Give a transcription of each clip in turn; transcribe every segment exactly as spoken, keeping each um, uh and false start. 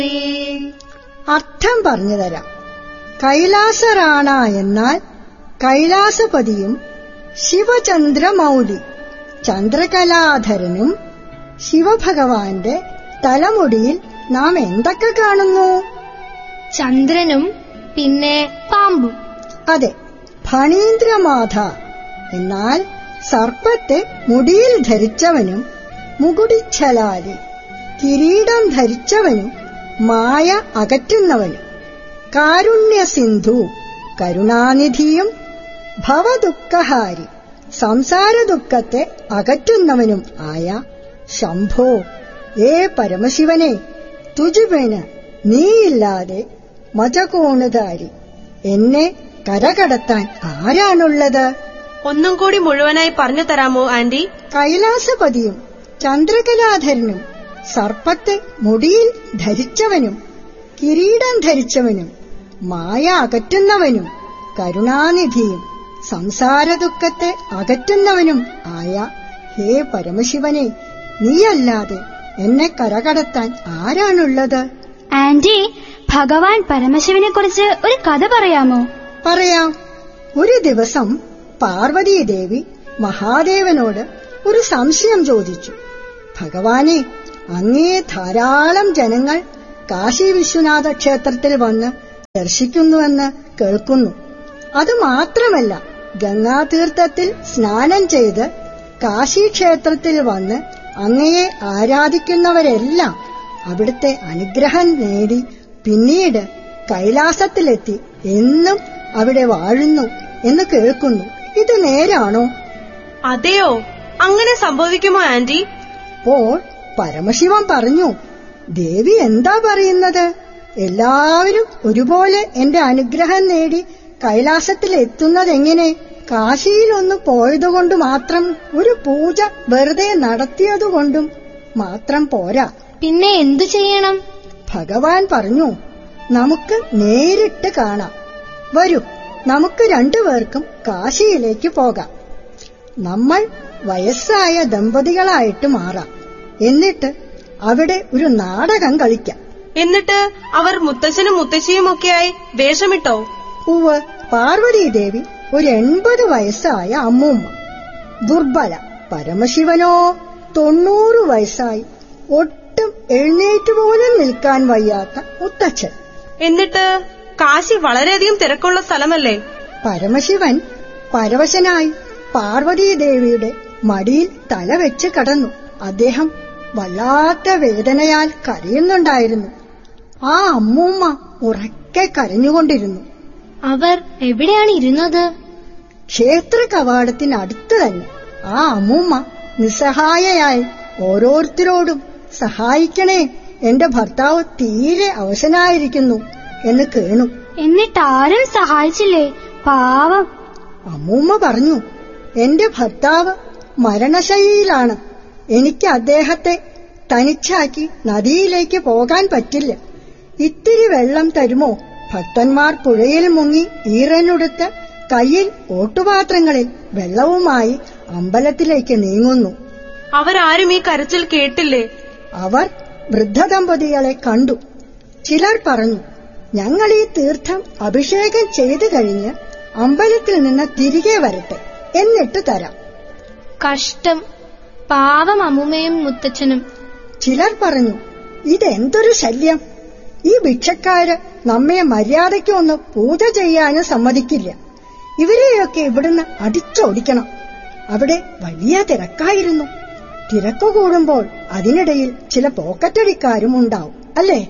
അർത്ഥം പറഞ്ഞു തരാം. കൈലാസറാണ എന്നാൽ കൈലാസപതിയും ശിവചന്ദ്രമൗലി ചന്ദ്രകലാധരനും ശിവഭഗവാന്റെ തലമുടിയിൽ നാം എന്തൊക്കെ കാണുന്നു? ചന്ദ്രനും പിന്നെ പാമ്പും. അതെ, ഫണീന്ദ്രമാധ എന്നാൽ സർപ്പത്തെ മുടിയിൽ ധരിച്ചവനും മുകുടിച്ഛലാലി കിരീടം ധരിച്ചവനും മായ അകറ്റുന്നവനും കാരുണ്യസിന്ധു കരുണാനിധിയും ഭവദുഃഖഹാരി സംസാരദുഃഖത്തെ അകറ്റുന്നവനും ആയ ശംഭോ, ഏ പരമശിവനെ, തുജുബിന് നീയില്ലാതെ മജകോണുധാരി എന്നെ കരകടത്താൻ ആരാണുള്ളത്? ഒന്നും കൂടി മുഴുവനായി പറഞ്ഞു തരാമോ ആന്റി? കൈലാസപതിയും ചന്ദ്രകലാധരനും സർപ്പത്തെ മുടിയിൽ ധരിച്ചവനും കിരീടം ധരിച്ചവനും മായ അകറ്റുന്നവനും കരുണാനിധിയും സംസാരദുഃഖത്തെ അകറ്റുന്നവനും ആയ ഹേ പരമശിവനെ, നീയല്ലാതെ എന്നെ കരകടത്താൻ ആരാണുള്ളത്? ആന്റി, ഭഗവാൻ പരമശിവനെ കുറിച്ച് ഒരു കഥ പറയാമോ? പറയാം. ഒരു ദിവസം പാർവതീദേവി മഹാദേവനോട് ഒരു സംശയം ചോദിച്ചു. ഭഗവാനെ, അങ്ങേ ധാരാളം ജനങ്ങൾ കാശി വിശ്വനാഥ ക്ഷേത്രത്തിൽ വന്ന് ദർശിക്കുന്നുവെന്ന് കേൾക്കുന്നു. അതുമാത്രമല്ല, ഗംഗാതീർത്ഥത്തിൽ സ്നാനം ചെയ്ത് കാശി ക്ഷേത്രത്തിൽ വന്ന് അങ്ങയെ ആരാധിക്കുന്നവരെല്ലാം അവിടുത്തെ അനുഗ്രഹം നേടി പിന്നീട് കൈലാസത്തിലെത്തി എന്നും അവിടെ വാഴുന്നു എന്ന് കേൾക്കുന്നു. ഇത് നേരാണോ? അതെയോ, അങ്ങനെ സംഭവിക്കുമോ ആന്റി? അപ്പോൾ പരമശിവൻ പറഞ്ഞു, ദേവി എന്താ പറയുന്നത്? എല്ലാവരും ഒരുപോലെ എന്റെ അനുഗ്രഹം നേടി കൈലാസത്തിലെത്തുന്നതെങ്ങനെ? കാശിയിലൊന്ന് പോയതുകൊണ്ട് മാത്രം, ഒരു പൂജ വെറുതെ നടത്തിയതുകൊണ്ടും മാത്രം പോരാ. പിന്നെ എന്തു ചെയ്യണം? ഭഗവാൻ പറഞ്ഞു, നമുക്ക് നേരിട്ട് കാണാം. വരൂ, നമുക്ക് രണ്ടുപേർക്കും കാശിയിലേക്ക് പോകാം. നമ്മൾ വയസ്സായ ദമ്പതികളായിട്ട് മാറാം. എന്നിട്ട് അവിടെ ഒരു നാടകം കളിക്കാം. എന്നിട്ട് അവർ മുത്തച്ഛനും മുത്തശ്ശിയും ഒക്കെയായി വേഷമിട്ടോ? ഉവ്വ്. പാർവതീദേവി ഒരു എൺപത് വയസ്സായ അമ്മൂമ്മ, ദുർബല. പരമശിവനോ തൊണ്ണൂറ് വയസ്സായി ഒട്ടും എഴുന്നേറ്റ് പോലും നിൽക്കാൻ വയ്യാത്ത മുത്തച്ഛൻ. എന്നിട്ട് കാശി വളരെയധികം തിരക്കുള്ള സ്ഥലമല്ലേ? പരമശിവൻ പരവശനായി പാർവതീദേവിയുടെ മടിയിൽ തല വെച്ച് കടന്നു. അദ്ദേഹം വല്ലാത്ത വേദനയാൽ കരയുന്നുണ്ടായിരുന്നു. ആ അമ്മൂമ്മ ഉറക്കെ കരഞ്ഞുകൊണ്ടിരുന്നു. അവർ എവിടെയാണ് ഇരുന്നത്? ക്ഷേത്ര കവാടത്തിനടുത്ത് തന്നെ. ആ അമ്മൂമ്മ നിസ്സഹായയായി ഓരോരുത്തരോടും, സഹായിക്കണേ, എന്റെ ഭർത്താവ് തീരെ അവശനായിരിക്കുന്നു എന്ന് കേണു. എന്നിട്ട് ആരും സഹായിച്ചില്ലേ? പാവം. അമ്മൂമ്മ പറഞ്ഞു, എന്റെ ഭർത്താവ് മരണശയ്യയിലാണ്. എനിക്ക് അദ്ദേഹത്തെ തനിച്ചാക്കി നദിയിലേക്ക് പോകാൻ പറ്റില്ല. ഇത്തിരി വെള്ളം തരുമോ? ഭക്തന്മാർ പുഴയിൽ മുങ്ങി ഈറനുടുത്ത് കയ്യിൽ ഓട്ടുപാത്രങ്ങളിൽ വെള്ളവുമായി അമ്പലത്തിലേക്ക് നീങ്ങുന്നു. അവരാരും ഈ കരച്ചിൽ കേട്ടില്ലേ? അവർ വൃദ്ധദമ്പതികളെ കണ്ടു. ചിലർ പറഞ്ഞു, ഞങ്ങൾ ഈ തീർത്ഥം അഭിഷേകം ചെയ്തു കഴിഞ്ഞ് അമ്പലത്തിൽ നിന്ന് തിരികെ വരട്ടെ, എന്നിട്ട് തരാം. കഷ്ടം, പാവം അമ്മൂമ്മയും മുത്തച്ഛനും. ചിലർ പറഞ്ഞു, ഇതെന്തൊരു ശല്യം! ഈ ഭിക്ഷക്കാര് നമ്മെ മര്യാദയ്ക്ക് ഒന്ന് പൂജ ചെയ്യാനും സമ്മതിക്കില്ല. ഇവരെയൊക്കെ ഇവിടുന്ന് അടിച്ചോടിക്കണം. അവിടെ വലിയ തിരക്കായിരുന്നു. തിരക്ക് കൂടുമ്പോൾ അതിനിടയിൽ ചില പോക്കറ്റടിക്കാരും ഉണ്ടാവും, അല്ലേ?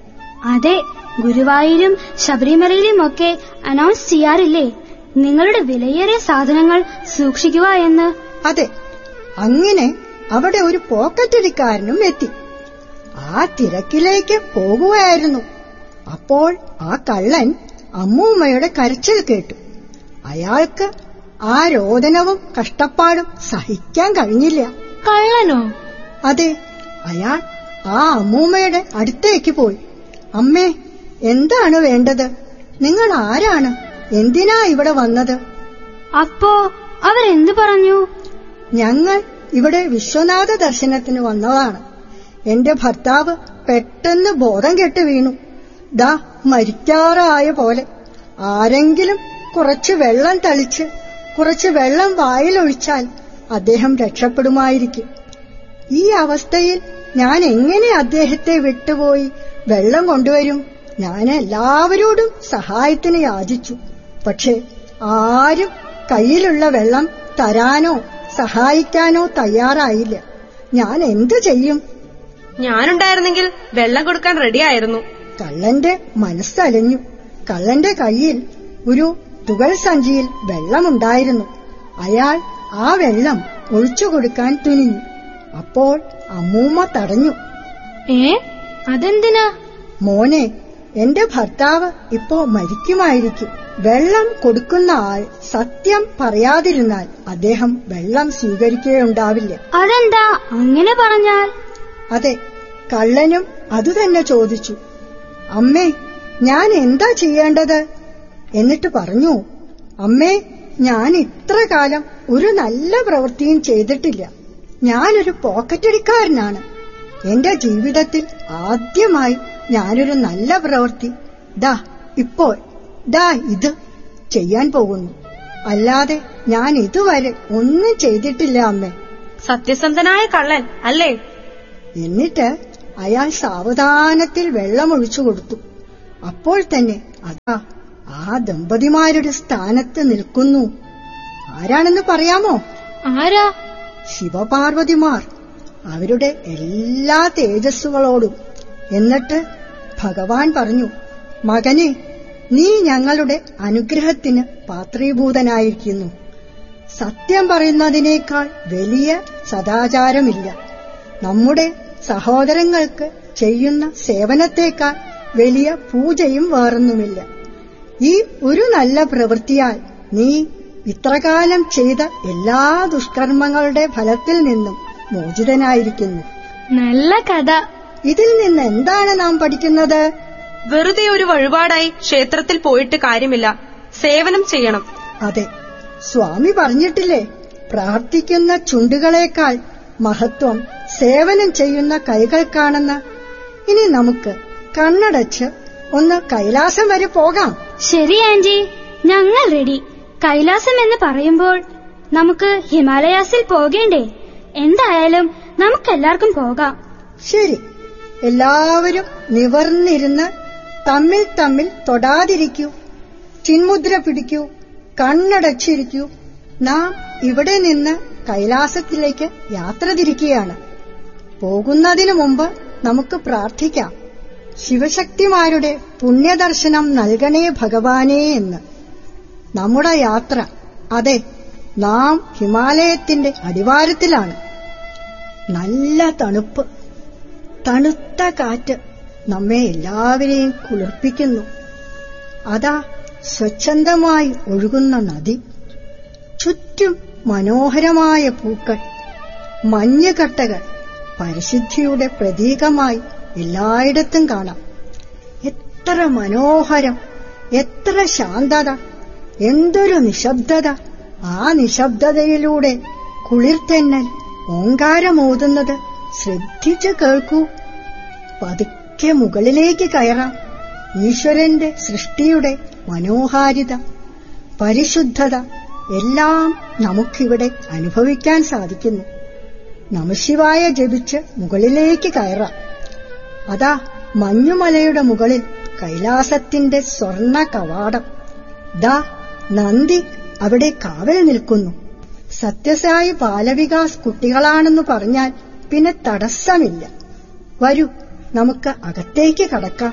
അതെ, ഗുരുവായൂരും ശബരിമലയിലും ഒക്കെ അനൗൺസ് ചെയ്യാറില്ലേ, നിങ്ങളുടെ വിലയേറിയ സാധനങ്ങൾ സൂക്ഷിക്കുക എന്ന്? അതെ. അങ്ങനെ അവിടെ ഒരു പോക്കറ്റടിക്കാരനും എത്തി. ആ തിരക്കിലേക്ക് പോകുകയായിരുന്നു. അപ്പോൾ ആ കള്ളൻ അമ്മൂമ്മയുടെ കരച്ചിൽ കേട്ടു. അയാൾക്ക് ആ രോദനവും കഷ്ടപ്പാടും സഹിക്കാൻ കഴിഞ്ഞില്ല. കള്ളനോ? അതെ. അയാൾ ആ അമ്മൂമ്മയുടെ അടുത്തേക്ക് പോയി. അമ്മേ, എന്താണ് വേണ്ടത്? നിങ്ങൾ ആരാണ്? എന്തിനാ ഇവിടെ വന്നത്? അപ്പോ അവരെന്തു പറഞ്ഞു? ഞങ്ങൾ ഇവിടെ വിശ്വനാഥ ദർശനത്തിന് വന്നതാണ്. എന്റെ ഭർത്താവ് പെട്ടെന്ന് ബോധം കെട്ട് വീണു. ദാ മരിക്കാറായ പോലെ. ആരെങ്കിലും കുറച്ച് വെള്ളം തളിച്ച് കുറച്ച് വെള്ളം വായിലൊഴിച്ചാൽ അദ്ദേഹം രക്ഷപ്പെടുമായിരിക്കും. ഈ അവസ്ഥയിൽ ഞാൻ എങ്ങനെ അദ്ദേഹത്തെ വിട്ടുപോയി വെള്ളം കൊണ്ടുവരും? ഞാൻ എല്ലാവരോടും സഹായത്തിന് യാചിച്ചു. പക്ഷെ ആരും കയ്യിലുള്ള വെള്ളം തരാനോ സഹായിക്കാനോ തയ്യാറായില്ല. ഞാൻ എന്തു ചെയ്യും? ഞാനുണ്ടായിരുന്നെങ്കിൽ വെള്ളം കൊടുക്കാൻ റെഡിയായിരുന്നു. കള്ളന്റെ മനസ്സലഞ്ഞു. കള്ളന്റെ കയ്യിൽ ഒരു തുകൽ സഞ്ചിയിൽ വെള്ളമുണ്ടായിരുന്നു. അയാൾ ആ വെള്ളം ഒഴിച്ചു കൊടുക്കാൻ തുനിഞ്ഞു. അപ്പോൾ അമ്മൂമ്മ തടഞ്ഞു. ഏ അതെന്തിനാ? മോനെ, എന്റെ ഭർത്താവ് ഇപ്പോ മരിക്കുമായിരിക്കും. വെള്ളം കൊടുക്കുന്ന ആൾ സത്യം പറയാതിരുന്നാൽ അദ്ദേഹം വെള്ളം സ്വീകരിക്കുകയുണ്ടാവില്ല. അതെന്താ അങ്ങനെ പറഞ്ഞാൽ? അതെ, കള്ളനും അതുതന്നെ ചോദിച്ചു. അമ്മേ, ഞാൻ എന്താ ചെയ്യേണ്ടത്? എന്നിട്ട് പറഞ്ഞു, അമ്മേ, ഞാൻ ഇത്ര കാലം ഒരു നല്ല പ്രവൃത്തിയും ചെയ്തിട്ടില്ല. ഞാനൊരു പോക്കറ്റടിക്കാരനാണ്. എന്റെ ജീവിതത്തിൽ ആദ്യമായി ഞാനൊരു നല്ല പ്രവൃത്തി ദാ ഇപ്പോൾ ദാ ഇത് ചെയ്യാൻ പോകുന്നു. അല്ലാതെ ഞാൻ ഇതുവരെ ഒന്നും ചെയ്തിട്ടില്ല അമ്മേ. സത്യസന്ധനായ കള്ളൻ അല്ലേ? എന്നിട്ട് അയാൾ സാവധാനത്തിൽ വെള്ളമൊഴിച്ചു കൊടുത്തു. അപ്പോൾ തന്നെ അതാ ആ ദമ്പതിമാരുടെ സ്ഥാനത്ത് നിൽക്കുന്നു. ആരാണെന്ന് പറയാമോ? ആരാ? ശിവപാർവതിമാർ, അവരുടെ എല്ലാ തേജസ്സുകളോടും. എന്നിട്ട് ഭഗവാൻ പറഞ്ഞു, മകനെ, നീ ഞങ്ങളുടെ അനുഗ്രഹത്തിന് പാത്രീഭൂതനായിരിക്കുന്നു. സത്യം പറയുന്നതിനേക്കാൾ വലിയ സദാചാരമില്ല. നമ്മുടെ സഹോദരങ്ങൾക്ക് ചെയ്യുന്ന സേവനത്തേക്കാൾ വലിയ പൂജയും വേറൊന്നുമില്ല. ഈ ഒരു നല്ല പ്രവൃത്തിയാൽ നീ ഇത്രകാലം ചെയ്ത എല്ലാ ദുഷ്കർമ്മങ്ങളുടെ ഫലത്തിൽ നിന്നും മോചിതനായിരിക്കുന്നു. നല്ല കഥ. ഇതിൽ നിന്ന് എന്താണ് നാം പഠിക്കുന്നത്? വെറുതെ ഒരു വഴിപാടായി ക്ഷേത്രത്തിൽ പോയിട്ട് കാര്യമില്ല, സേവനം ചെയ്യണം. അതെ, സ്വാമി പറഞ്ഞിട്ടില്ലേ, പ്രാർത്ഥിക്കുന്ന ചുണ്ടുകളേക്കാൾ മഹത്വം സേവനം ചെയ്യുന്ന കൈകൾക്കാണെന്ന്. ഇനി നമുക്ക് കണ്ണടച്ച് ഒന്ന് കൈലാസം വരെ പോകാം. ശരി ആന്റി, ഞങ്ങൾ റെഡി. കൈലാസം എന്ന് പറയുമ്പോൾ നമുക്ക് ഹിമാലയാസിൽ പോകേണ്ടേ? എന്തായാലും നമുക്കെല്ലാവർക്കും പോകാം. ശരി, എല്ലാവരും നിവർന്നിരുന്ന് തമ്മിൽ തമ്മിൽ തൊടാതിരിക്കൂ. ചിന്മുദ്ര പിടിക്കൂ, കണ്ണടച്ചിരിക്കൂ. നാം ഇവിടെ നിന്ന് കൈലാസത്തിലേക്ക് യാത്ര തിരിക്കുകയാണ്. പോകുന്നതിനു മുമ്പ് നമുക്ക് പ്രാർത്ഥിക്കാം, ശിവശക്തിമാരുടെ പുണ്യദർശനം നൽകണേ ഭഗവാനേ എന്ന്. നമ്മുടെ യാത്ര, അതെ, നാം ഹിമാലയത്തിന്റെ അടിവാരത്തിലാണ്. നല്ല തണുപ്പ്, തണുത്ത കാറ്റ് നമ്മെ എല്ലാവരെയും കുളിർപ്പിക്കുന്നു. അതാ സ്വച്ഛന്തമായി ഒഴുകുന്ന നദി, ചുറ്റും മനോഹരമായ പൂക്കൾ, മഞ്ഞുകട്ടകൾ പരിശുദ്ധിയുടെ പ്രതീകമായി എല്ലായിടത്തും കാണാം. എത്ര മനോഹരം, എത്ര ശാന്തത, എന്തൊരു നിശബ്ദത. ആ നിശബ്ദതയിലൂടെ കുളിർതെന്നൽ ഓങ്കാരമോതുന്നത് ശ്രദ്ധിച്ചു കേൾക്കൂ. പതുക്കെ മുകളിലേക്ക് കയറാം. ഈശ്വരന്റെ സൃഷ്ടിയുടെ മനോഹാരിത, പരിശുദ്ധത എല്ലാം നമുക്കിവിടെ അനുഭവിക്കാൻ സാധിക്കുന്നു. നമഃശിവായ ജപിച്ച് മുകളിലേക്ക് കയറാം. അതാ മഞ്ഞുമലയുടെ മുകളിൽ കൈലാസത്തിന്റെ സ്വർണ്ണ കവാടം. ദാ നന്ദി അവിടെ കാവൽ നിൽക്കുന്നു. സത്യസായി ബാലവികാസ് കുട്ടികളാണെന്ന് പറഞ്ഞാൽ പിന്നെ തടസ്സമില്ല. വരൂ, നമുക്ക് അകത്തേക്ക് കടക്കാം.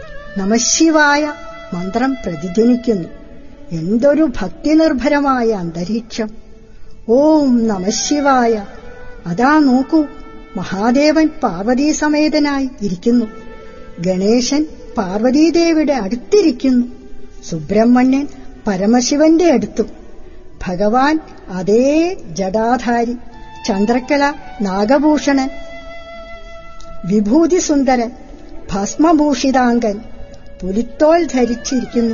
നമഃശിവായ മന്ത്രം പ്രതിധ്വനിക്കുന്നു. എന്തൊരു ഭക്തിനിർഭരമായ അന്തരീക്ഷം. ഓം നമഃശിവായ. അതാ നോക്കൂ, മഹാദേവൻ പാർവതീ സമേതനായി ഇരിക്കുന്നു. ഗണേശൻ പാർവതീദേവിയുടെ അടുത്തിരിക്കുന്നു. സുബ്രഹ്മണ്യൻ പരമശിവന്റെ അടുത്തും. ഭഗവാൻ അതേ ജടാധാരി, ചന്ദ്രക്കല നാഗഭൂഷണൻ, വിഭൂതിസുന്ദരൻ, ഭസ്മഭൂഷിതാംഗൻ, പുലിത്തോൽ ധരിച്ചിരിക്കുന്നു.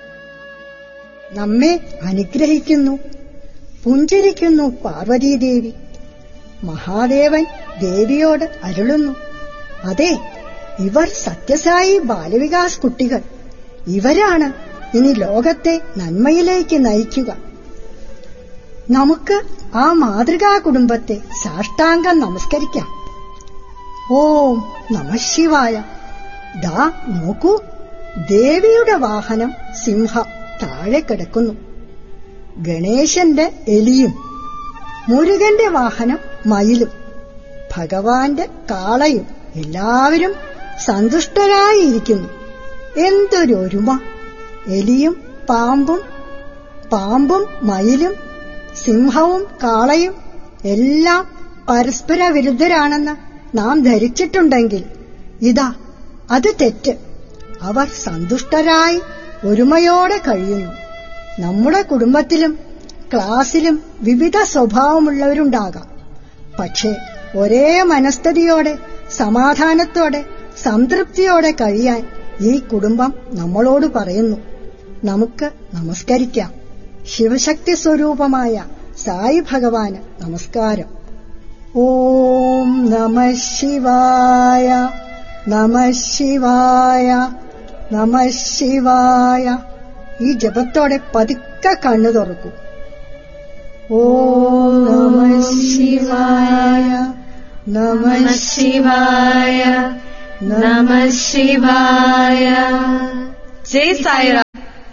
നമ്മെ അനുഗ്രഹിക്കുന്നു, പുഞ്ചിരിക്കുന്നു പാർവതീദേവി. മഹാദേവൻ ദേവിയോട് അരുളുന്നു, അതെ, ഇവർ സത്യസായി ബാലവികാസ് കുട്ടികൾ. ഇവരാണ് ഇനി ലോകത്തെ നന്മയിലേക്ക് നയിക്കുക. നമുക്ക് ആ മാതൃകാ കുടുംബത്തെ സാഷ്ടാംഗം നമസ്കരിക്കാം. ഓം നമഃശിവായ. ദാ നോക്കൂ, ദേവിയുടെ വാഹനം സിംഹം താഴെ കിടക്കുന്നു. ഗണേശന്റെ എലിയും, മുരുകന്റെ വാഹനം മയിലും, ഭഗവാന്റെ കാളയും എല്ലാവരും സന്തുഷ്ടരായിരിക്കുന്നു. എന്തൊരൊരുമ! എലിയും പാമ്പും പാമ്പും മയിലും സിംഹവും കാളയും എല്ലാം പരസ്പര വിരുദ്ധരാണെന്ന് നാം ധരിച്ചിട്ടുണ്ടെങ്കിൽ ഇതാ അത് തെറ്റ്. അവർ സന്തുഷ്ടരായി ഒരുമയോടെ കഴിയുന്നു. നമ്മുടെ കുടുംബത്തിലും ക്ലാസ്സിലും വിവിധ സ്വഭാവമുള്ളവരുണ്ടാകാം. പക്ഷേ ഒരേ മനസ്ഥിതിയോടെ, സമാധാനത്തോടെ, സംതൃപ്തിയോടെ കഴിയാൻ ഈ കുടുംബം നമ്മളോട് പറയുന്നു. നമുക്ക് നമസ്കരിക്കാം. ശിവശക്തി സ്വരൂപമായ സായി ഭഗവാന് നമസ്കാരം. ഓം നമഃ ശിവായ, നമഃ ശിവായ, നമഃ ശിവായ. ഈ ജപത്തോടെ പതുക്കെ കണ്ണു തുറക്കൂ. ഓം നമഃ ശിവായ, നമഃ ശിവായ, നമഃ ശിവായ. ജയ് സായിറാം.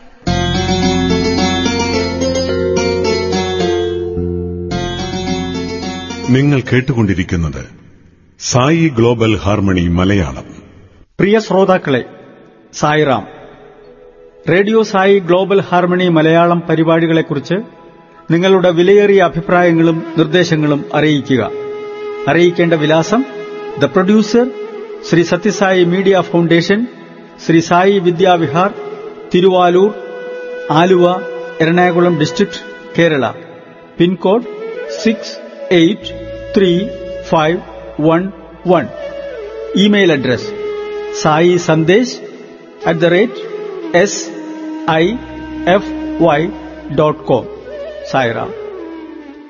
നിങ്ങൾ കേട്ടുകൊണ്ടിരിക്കുന്നത് സായി ഗ്ലോബൽ ഹാർമണി മലയാളം. പ്രിയ ശ്രോതാക്കളെ, Sairam. Radio Sai global harmony Malayalam പരിപാടികളെക്കുറിച്ച് നിങ്ങളുടെ വിലയേറിയ അഭിപ്രായങ്ങളും നിർദ്ദേശങ്ങളും അറിയിക്കുക. അറിയിക്കേണ്ട വിലാസം: the producer, Shri Sathya Sai media foundation, Shri Sai Vidyavihar, Thiruvalur, Aluva, Ernakulam district, Kerala. Pincode six eight three five one one. Email address Sai Sandesh at the rate S I F Y dot com. Sairam.